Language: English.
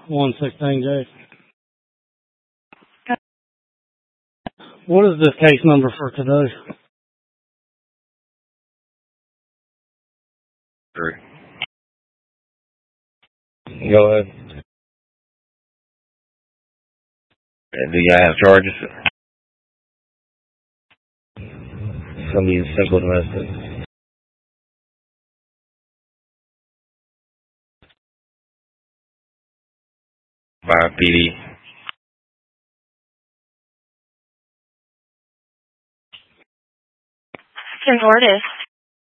116J. What is this case number for today? 3. Go ahead. Do you have charges? It's going to be simple domestic. 5 PD. Ken Lourdes.